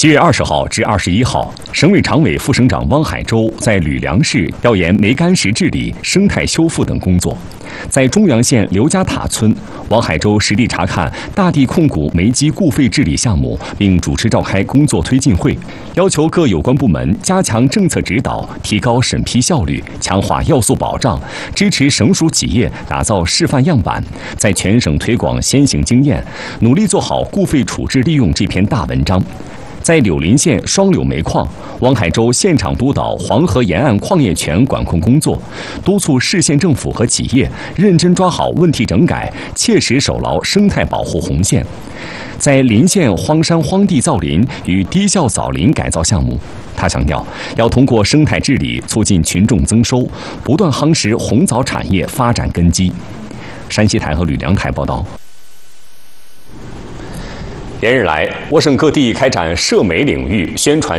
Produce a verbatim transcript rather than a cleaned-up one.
七月二十号至二十一号，省委常委、副省长汪海洲在吕梁市调研梅干石治理、生态修复等工作。在中阳县刘家塔村，汪海洲实地查看大地控股煤机固废治理项目，并主持召开工作推进会，要求各有关部门加强政策指导，提高审批效率，强化要素保障，支持省属企业打造示范样板，在全省推广先行经验，努力做好固废处置利用这篇大文章。在柳林县双柳煤矿，汪海洲现场督导黄河沿岸矿业权管控工作，督促市县政府和企业认真抓好问题整改，切实守牢生态保护红线。在临县荒山荒地造林与低效枣林改造项目，他强调要通过生态治理促进群众增收，不断夯实红枣产业发展根基。山西台和吕梁台报道。连日来，我省各地开展涉煤领域宣传